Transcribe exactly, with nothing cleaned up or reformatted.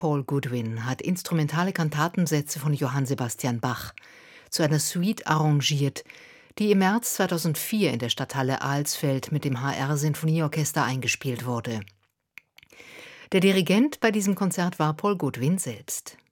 Paul Goodwin hat instrumentale Kantatensätze von Johann Sebastian Bach zu einer Suite arrangiert, die im März zweitausendvier in der Stadthalle Alsfeld mit dem H R-Sinfonieorchester eingespielt wurde. Der Dirigent bei diesem Konzert war Paul Goodwin selbst.